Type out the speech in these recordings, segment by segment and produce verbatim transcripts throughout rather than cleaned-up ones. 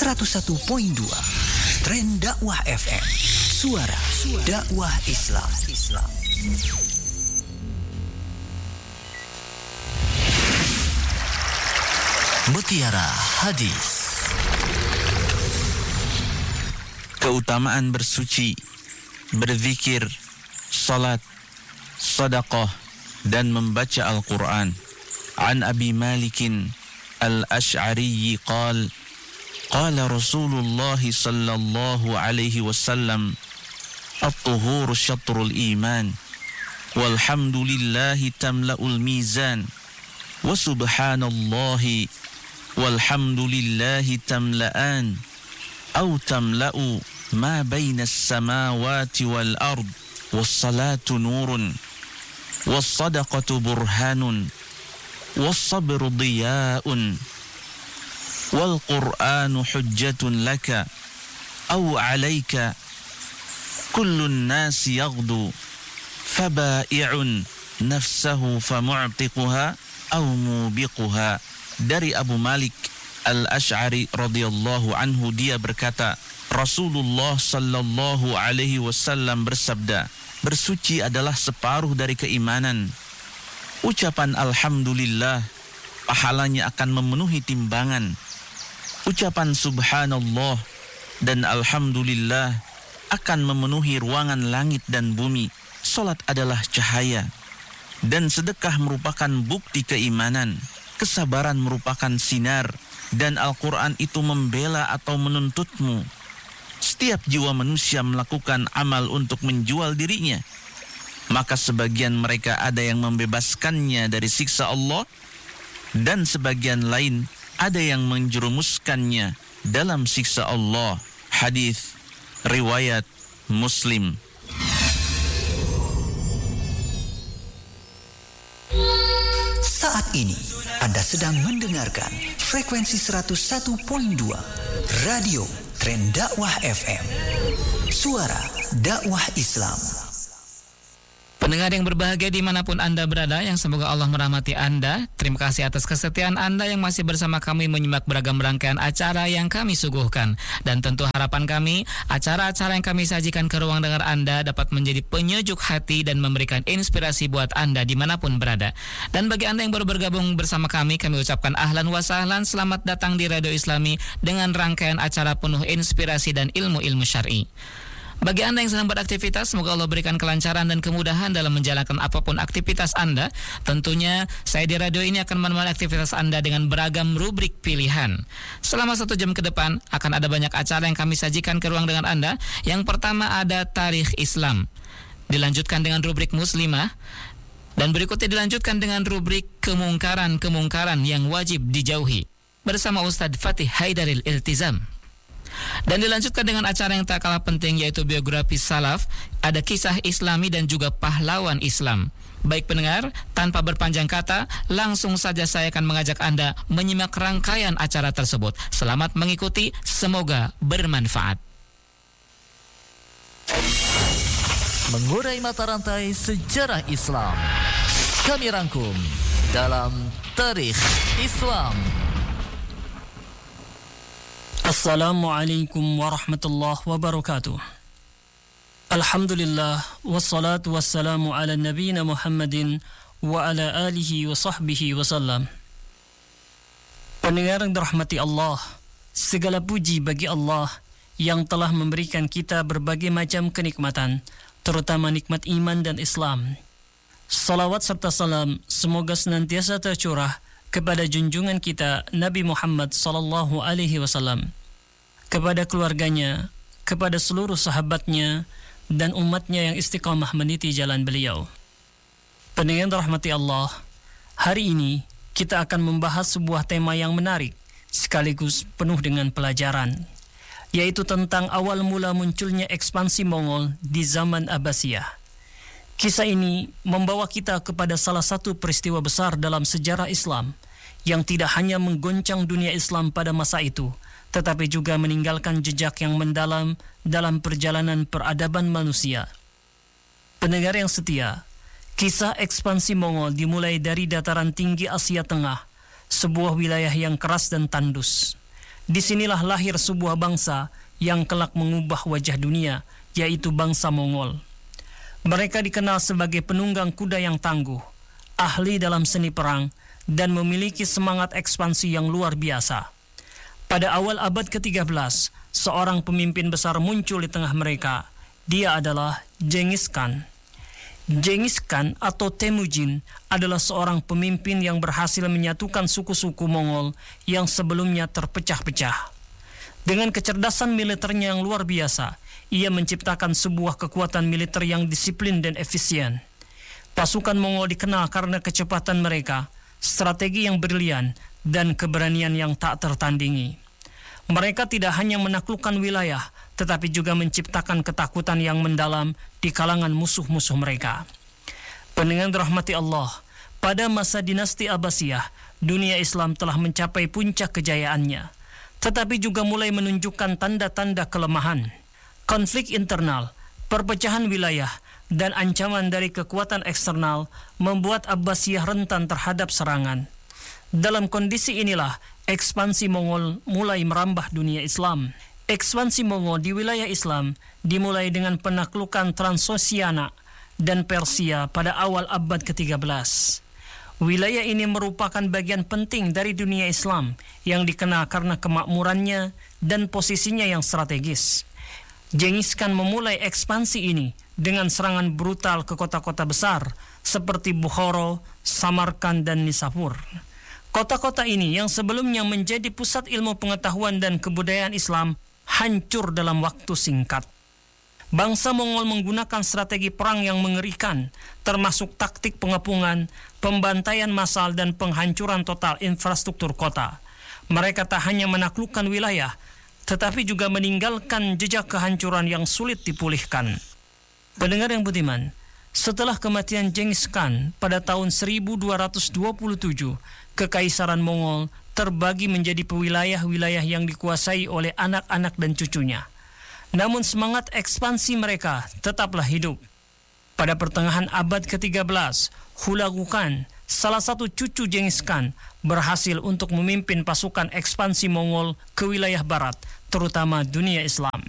seratus satu koma dua Tren Dakwah F M, suara, suara dakwah Islam. Islam. Mutiara Hadis. Keutamaan bersuci, berzikir, salat, sedekah dan membaca Al-Quran. An Abi Malikin Al-Ash'ari qala qala Rasulullah sallallahu alaihi wasallam at-tuhuru syatrul iman walhamdulillahi tamla'ul mizan wa subhanallahi walhamdulillahi tamla'an aw tamla'u ma baina as-samawati wal ard was-salatu nurun was-sadaqatu burhanun was-sabru diya'un wal Qur'anu hujjatun laka aw 'alaika kullun nasi yaghdu faba'i'un nafsahu famu'tiquha aw mubiquha. Dari Abu Malik Al-Ash'ari radhiyallahu anhu, dia berkata, Rasulullah sallallahu alaihi wasallam bersabda, bersuci adalah separuh dari keimanan. Ucapan alhamdulillah pahalanya akan memenuhi timbangan. Ucapan subhanallah dan alhamdulillah akan memenuhi ruangan langit dan bumi. Salat adalah cahaya dan sedekah merupakan bukti keimanan. Kesabaran merupakan sinar dan Al-Quran itu membela atau menuntutmu. Setiap jiwa manusia melakukan amal untuk menjual dirinya, maka sebagian mereka ada yang membebaskannya dari siksa Allah dan sebagian lain ada yang menjerumuskannya dalam siksa Allah. Hadis riwayat Muslim. Saat ini Anda sedang mendengarkan frekuensi seratus satu koma dua Radio Tren Dakwah F M, suara dakwah Islam. Pendengar yang berbahagia dimanapun Anda berada, yang semoga Allah merahmati Anda. Terima kasih atas kesetiaan Anda yang masih bersama kami menyimak beragam rangkaian acara yang kami suguhkan. Dan tentu harapan kami, acara-acara yang kami sajikan ke ruang dengar Anda dapat menjadi penyejuk hati dan memberikan inspirasi buat Anda dimanapun berada. Dan bagi Anda yang baru bergabung bersama kami, kami ucapkan ahlan wa sahlan, selamat datang di Radio Islami dengan rangkaian acara penuh inspirasi dan ilmu-ilmu syar'i. Bagi Anda yang sedang beraktivitas, semoga Allah berikan kelancaran dan kemudahan dalam menjalankan apapun aktivitas Anda. Tentunya saya di radio ini akan menemani aktivitas Anda dengan beragam rubrik pilihan. Selama satu jam ke depan akan ada banyak acara yang kami sajikan ke ruang dengar Anda. Yang pertama ada Tarikh Islam, dilanjutkan dengan rubrik Muslimah, dan berikutnya dilanjutkan dengan rubrik Kemungkaran-kemungkaran yang wajib dijauhi bersama Ustadz Fatih Haidaril Iltizam. Dan dilanjutkan dengan acara yang tak kalah penting, yaitu biografi salaf, ada kisah islami dan juga pahlawan Islam. Baik pendengar, tanpa berpanjang kata, langsung saja saya akan mengajak Anda menyimak rangkaian acara tersebut. Selamat mengikuti, semoga bermanfaat. Mengurai mata rantai sejarah Islam, kami rangkum dalam Tarikh Islam. Assalamualaikum warahmatullahi wabarakatuh. Alhamdulillah, wassalatu wassalamu ala nabiyina Muhammadin wa ala alihi wa sahbihi wasallam. Pendengar yang dirahmati Allah, segala puji bagi Allah yang telah memberikan kita berbagai macam kenikmatan, terutama nikmat iman dan Islam. Salawat serta salam semoga senantiasa tercurah kepada junjungan kita Nabi Muhammad sallallahu alaihi wasallam, kepada keluarganya, kepada seluruh sahabatnya dan umatnya yang istiqamah meniti jalan beliau. Pendengar rahmati Allah, hari ini kita akan membahas sebuah tema yang menarik sekaligus penuh dengan pelajaran, yaitu tentang awal mula munculnya ekspansi Mongol di zaman Abbasiyah. Kisah ini membawa kita kepada salah satu peristiwa besar dalam sejarah Islam yang tidak hanya menggoncang dunia Islam pada masa itu, tetapi juga meninggalkan jejak yang mendalam dalam perjalanan peradaban manusia. Pendengar yang setia, kisah ekspansi Mongol dimulai dari dataran tinggi Asia Tengah, sebuah wilayah yang keras dan tandus. Disinilah lahir sebuah bangsa yang kelak mengubah wajah dunia, yaitu bangsa Mongol. Mereka dikenal sebagai penunggang kuda yang tangguh, ahli dalam seni perang, dan memiliki semangat ekspansi yang luar biasa. Pada awal abad ketiga belas, seorang pemimpin besar muncul di tengah mereka. Dia adalah Genghis Khan. Genghis Khan atau Temujin adalah seorang pemimpin yang berhasil menyatukan suku-suku Mongol yang sebelumnya terpecah-pecah. Dengan kecerdasan militernya yang luar biasa, ia menciptakan sebuah kekuatan militer yang disiplin dan efisien. Pasukan Mongol dikenal karena kecepatan mereka, strategi yang brilian, dan keberanian yang tak tertandingi. Mereka tidak hanya menaklukkan wilayah, tetapi juga menciptakan ketakutan yang mendalam di kalangan musuh-musuh mereka. Pendengar dirahmati Allah, pada masa dinasti Abbasiyah, dunia Islam telah mencapai puncak kejayaannya, tetapi juga mulai menunjukkan tanda-tanda kelemahan. Konflik internal, perpecahan wilayah, dan ancaman dari kekuatan eksternal membuat Abbasiyah rentan terhadap serangan. Dalam kondisi inilah, ekspansi Mongol mulai merambah dunia Islam. Ekspansi Mongol di wilayah Islam dimulai dengan penaklukan Transoxiana dan Persia pada awal abad ketiga belas. Wilayah ini merupakan bagian penting dari dunia Islam yang dikenal karena kemakmurannya dan posisinya yang strategis. Genghis Khan memulai ekspansi ini dengan serangan brutal ke kota-kota besar seperti Bukhara, Samarkand, dan Nishapur. Kota-kota ini yang sebelumnya menjadi pusat ilmu pengetahuan dan kebudayaan Islam hancur dalam waktu singkat. Bangsa Mongol menggunakan strategi perang yang mengerikan, termasuk taktik pengepungan, pembantaian massal, dan penghancuran total infrastruktur kota. Mereka tak hanya menaklukkan wilayah, tetapi juga meninggalkan jejak kehancuran yang sulit dipulihkan. Pendengar yang budiman, setelah kematian Genghis Khan pada tahun seribu dua ratus dua puluh tujuh, Kekaisaran Mongol terbagi menjadi wilayah-wilayah yang dikuasai oleh anak-anak dan cucunya. Namun semangat ekspansi mereka tetaplah hidup. Pada pertengahan abad ketiga belas, Hulagu Khan, salah satu cucu Genghis Khan, berhasil untuk memimpin pasukan ekspansi Mongol ke wilayah barat, terutama dunia Islam.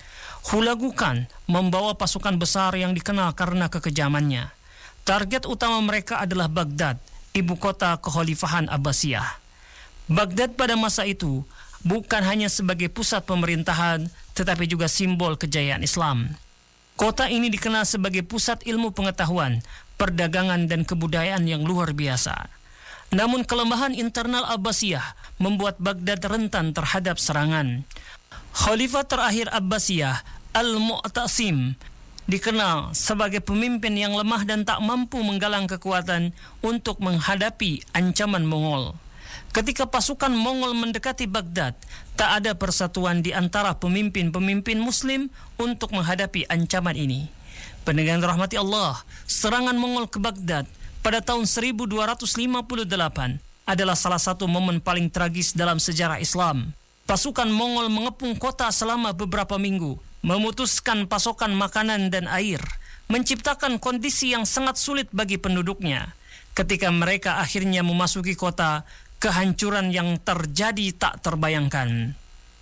Hulagu Khan membawa pasukan besar yang dikenal karena kekejamannya. Target utama mereka adalah Baghdad, ibu kota kekhalifahan Abbasiyah. Baghdad pada masa itu bukan hanya sebagai pusat pemerintahan, tetapi juga simbol kejayaan Islam. Kota ini dikenal sebagai pusat ilmu pengetahuan, perdagangan, dan kebudayaan yang luar biasa. Namun kelemahan internal Abbasiyah membuat Baghdad rentan terhadap serangan. Khalifah terakhir Abbasiyah, Al-Mu'tasim, dikenal sebagai pemimpin yang lemah dan tak mampu menggalang kekuatan untuk menghadapi ancaman Mongol. Ketika pasukan Mongol mendekati Baghdad, tak ada persatuan di antara pemimpin-pemimpin Muslim untuk menghadapi ancaman ini. Pendengar rahmati Allah, serangan Mongol ke Baghdad pada tahun seribu dua ratus lima puluh delapan adalah salah satu momen paling tragis dalam sejarah Islam. Pasukan Mongol mengepung kota selama beberapa minggu, memutuskan pasokan makanan dan air, menciptakan kondisi yang sangat sulit bagi penduduknya. Ketika mereka akhirnya memasuki kota, kehancuran yang terjadi tak terbayangkan.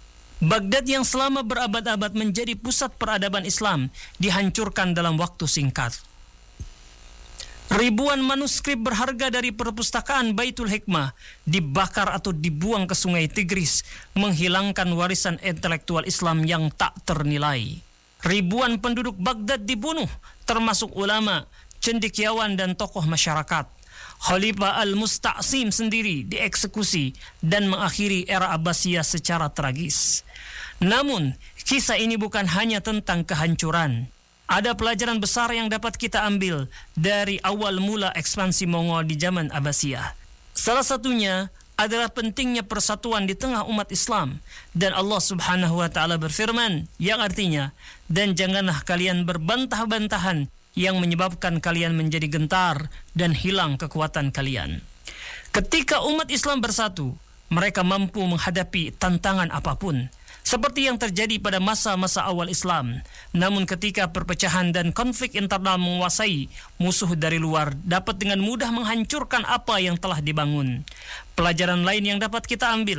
Baghdad yang selama berabad-abad menjadi pusat peradaban Islam dihancurkan dalam waktu singkat. Ribuan manuskrip berharga dari perpustakaan Baitul Hikmah dibakar atau dibuang ke sungai Tigris, menghilangkan warisan intelektual Islam yang tak ternilai. Ribuan penduduk Baghdad dibunuh, termasuk ulama, cendekiawan, dan tokoh masyarakat. Khalifah Al-Musta'sim sendiri dieksekusi dan mengakhiri era Abbasiyah secara tragis. Namun, kisah ini bukan hanya tentang kehancuran. Ada pelajaran besar yang dapat kita ambil dari awal mula ekspansi Mongol di zaman Abbasiyah. Salah satunya adalah pentingnya persatuan di tengah umat Islam. Dan Allah Subhanahu wa Ta'ala berfirman, yang artinya, dan janganlah kalian berbantah-bantahan yang menyebabkan kalian menjadi gentar dan hilang kekuatan kalian. Ketika umat Islam bersatu, mereka mampu menghadapi tantangan apapun, seperti yang terjadi pada masa-masa awal Islam. Namun ketika perpecahan dan konflik internal menguasai, musuh dari luar dapat dengan mudah menghancurkan apa yang telah dibangun. Pelajaran lain yang dapat kita ambil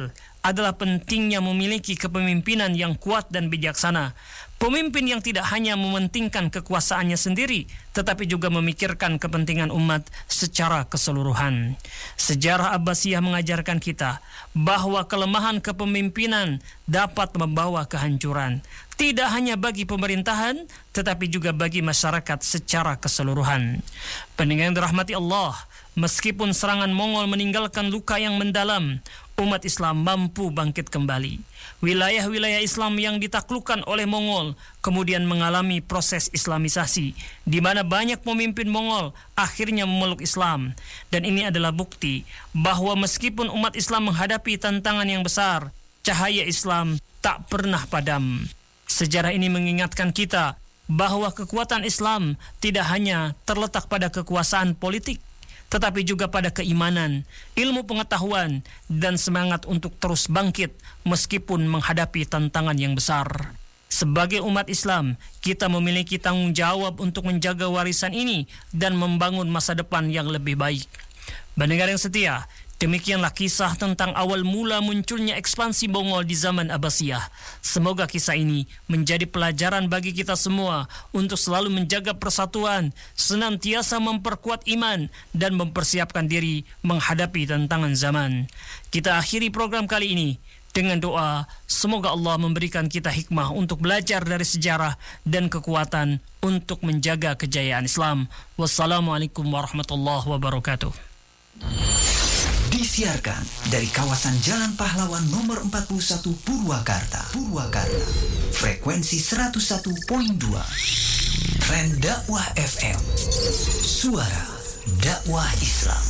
adalah pentingnya memiliki kepemimpinan yang kuat dan bijaksana. Pemimpin yang tidak hanya mementingkan kekuasaannya sendiri, tetapi juga memikirkan kepentingan umat secara keseluruhan. Sejarah Abbasiyah mengajarkan kita bahwa kelemahan kepemimpinan dapat membawa kehancuran. Tidak hanya bagi pemerintahan, tetapi juga bagi masyarakat secara keseluruhan. Pendengar yang dirahmati Allah, meskipun serangan Mongol meninggalkan luka yang mendalam, umat Islam mampu bangkit kembali. Wilayah-wilayah Islam yang ditaklukkan oleh Mongol kemudian mengalami proses Islamisasi, di mana banyak pemimpin Mongol akhirnya memeluk Islam. Dan ini adalah bukti bahwa meskipun umat Islam menghadapi tantangan yang besar, cahaya Islam tak pernah padam. Sejarah ini mengingatkan kita bahwa kekuatan Islam tidak hanya terletak pada kekuasaan politik, tetapi juga pada keimanan, ilmu pengetahuan, dan semangat untuk terus bangkit meskipun menghadapi tantangan yang besar. Sebagai umat Islam, kita memiliki tanggung jawab untuk menjaga warisan ini dan membangun masa depan yang lebih baik. Pendengar yang setia, demikianlah kisah tentang awal mula munculnya ekspansi Mongol di zaman Abbasiyah. Semoga kisah ini menjadi pelajaran bagi kita semua untuk selalu menjaga persatuan, senantiasa memperkuat iman, dan mempersiapkan diri menghadapi tantangan zaman. Kita akhiri program kali ini dengan doa, semoga Allah memberikan kita hikmah untuk belajar dari sejarah dan kekuatan untuk menjaga kejayaan Islam. Wassalamualaikum warahmatullahi wabarakatuh. Disiarkan dari kawasan Jalan Pahlawan nomor empat puluh satu Purwakarta. Purwakarta. Frekuensi seratus satu koma dua. Tren Dakwah F M. Suara dakwah Islam.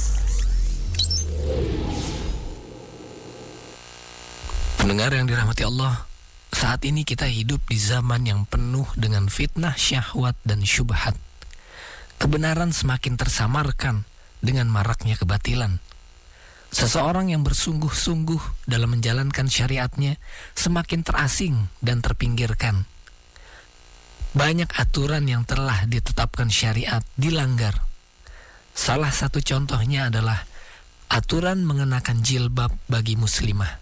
Pendengar yang dirahmati Allah, saat ini kita hidup di zaman yang penuh dengan fitnah, syahwat, dan syubhat. Kebenaran semakin tersamarkan dengan maraknya kebatilan. Seseorang yang bersungguh-sungguh dalam menjalankan syariatnya semakin terasing dan terpinggirkan. Banyak aturan yang telah ditetapkan syariat dilanggar. Salah satu contohnya adalah aturan mengenakan jilbab bagi muslimah.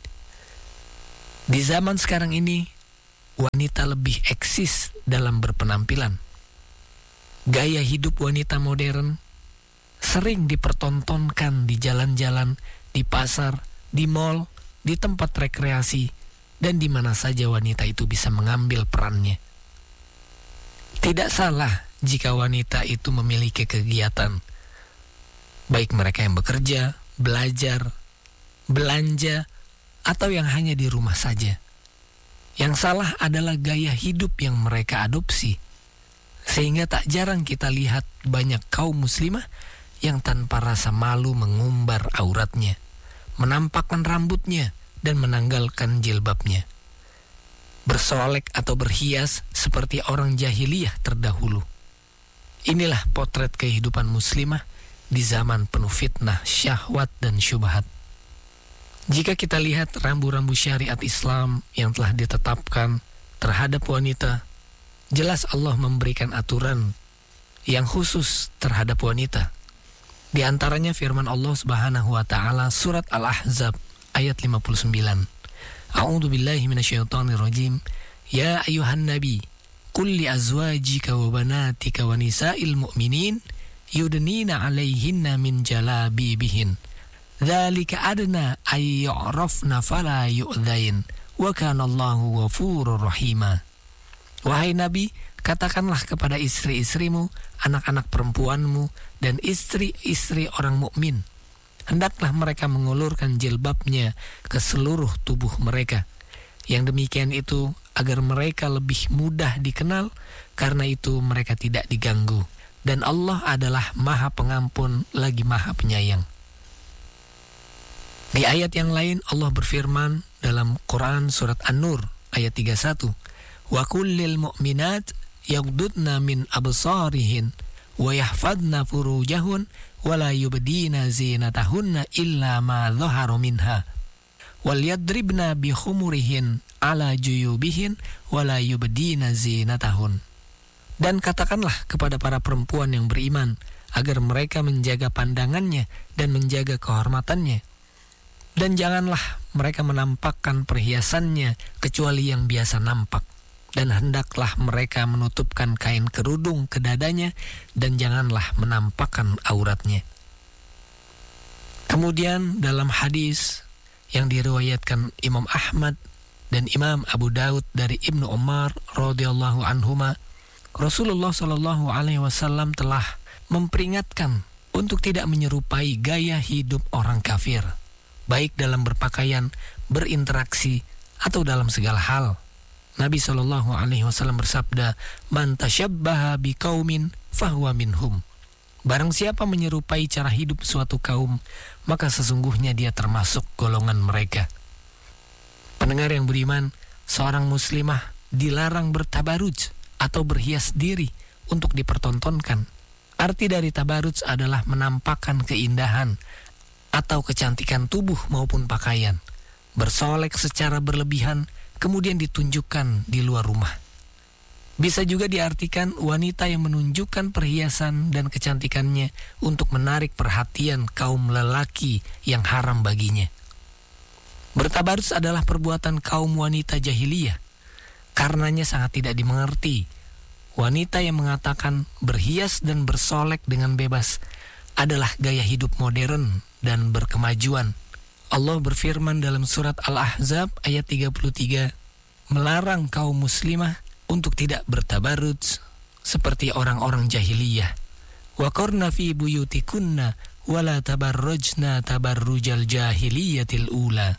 Di zaman sekarang ini, wanita lebih eksis dalam berpenampilan. Gaya hidup wanita modern sering dipertontonkan di jalan-jalan, di pasar, di mal, di tempat rekreasi, dan di mana saja wanita itu bisa mengambil perannya. Tidak salah jika wanita itu memiliki kegiatan, baik mereka yang bekerja, belajar, belanja, atau yang hanya di rumah saja. Yang salah adalah gaya hidup yang mereka adopsi, sehingga tak jarang kita lihat banyak kaum muslimah yang tanpa rasa malu mengumbar auratnya, menampakkan rambutnya, dan menanggalkan jilbabnya. Bersolek atau berhias seperti orang jahiliyah terdahulu. Inilah potret kehidupan muslimah di zaman penuh fitnah, syahwat, dan syubhat. Jika kita lihat rambu-rambu syariat Islam yang telah ditetapkan terhadap wanita, jelas Allah memberikan aturan yang khusus terhadap wanita. Di antaranya firman Allah Subhanahu wa taala surat Al-Ahzab ayat lima puluh sembilan. A'udzu billahi minasyaitonir rajim. Ya ayuhan nabi, qul li azwajika wa banatika wa nisa'il mu'minin yudnina 'alaihinna min jalabibihin. Dzalika adna ay yu'rafna fala yu'dzain wa kana Allahu ghafurur rahima. Wahai Nabi, katakanlah kepada istri-istrimu, anak-anak perempuanmu, dan istri-istri orang mukmin, hendaklah mereka mengulurkan jilbabnya ke seluruh tubuh mereka. Yang demikian itu agar mereka lebih mudah dikenal, karena itu mereka tidak diganggu. Dan Allah adalah Maha Pengampun lagi Maha Penyayang. Di ayat yang lain Allah berfirman dalam Quran surat An-Nur ayat tiga puluh satu. Wa kullil mu'minat yaghdudna min absarihin wa yahfadna furujahun wa la yubdina zinatahunna illa ma dhahara minha wal yadribna bi khumurihin ala juyubihin wa la yubdina zinatahun. Dan katakanlah kepada para perempuan yang beriman agar mereka menjaga pandangannya dan menjaga kehormatannya, Dan janganlah mereka menampakkan perhiasannya kecuali yang biasa nampak. Dan hendaklah mereka menutupkan kain kerudung ke dadanya dan janganlah menampakkan auratnya. Kemudian dalam hadis yang diriwayatkan Imam Ahmad dan Imam Abu Daud dari Ibnu Umar radhiyallahu anhuma, Rasulullah shallallahu alaihi wasallam telah memperingatkan untuk tidak menyerupai gaya hidup orang kafir, baik dalam berpakaian, berinteraksi, atau dalam segala hal. Nabi shallallahu alaihi wasallam bersabda, "Man tashabbaha biqaumin fahuwa minhum." Barang siapa menyerupai cara hidup suatu kaum, maka sesungguhnya dia termasuk golongan mereka. Pendengar yang beriman, seorang muslimah dilarang bertabaruj atau berhias diri untuk dipertontonkan. Arti dari tabaruj adalah menampakkan keindahan atau kecantikan tubuh maupun pakaian, bersolek secara berlebihan, kemudian ditunjukkan di luar rumah. Bisa juga diartikan wanita yang menunjukkan perhiasan dan kecantikannya untuk menarik perhatian kaum lelaki yang haram baginya. Bertabarus adalah perbuatan kaum wanita jahiliyah. Karenanya sangat tidak dimengerti. Wanita yang mengatakan berhias dan bersolek dengan bebas adalah gaya hidup modern dan berkemajuan. Allah berfirman dalam surat Al-Ahzab ayat tiga puluh tiga, melarang kaum muslimah untuk tidak bertabarruj seperti orang-orang jahiliyah. Wa qarna fi buyutikunna wala tabarrujna tabarrujal jahiliyatil ula.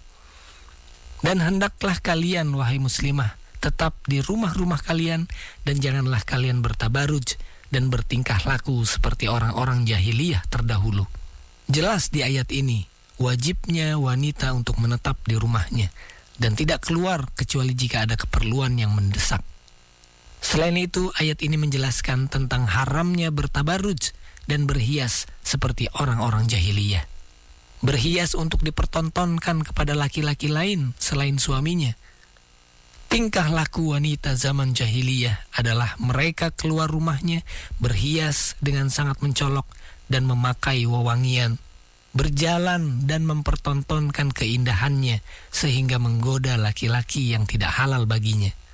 Dan hendaklah kalian wahai muslimah tetap di rumah-rumah kalian dan janganlah kalian bertabarruj dan bertingkah laku seperti orang-orang jahiliyah terdahulu. Jelas di ayat ini wajibnya wanita untuk menetap di rumahnya dan tidak keluar kecuali jika ada keperluan yang mendesak. Selain itu, ayat ini menjelaskan tentang haramnya bertabarruj dan berhias seperti orang-orang jahiliyah. Berhias untuk dipertontonkan kepada laki-laki lain selain suaminya. Tingkah laku wanita zaman jahiliyah adalah mereka keluar rumahnya berhias dengan sangat mencolok dan memakai wewangian, berjalan dan mempertontonkan keindahannya sehingga menggoda laki-laki yang tidak halal baginya.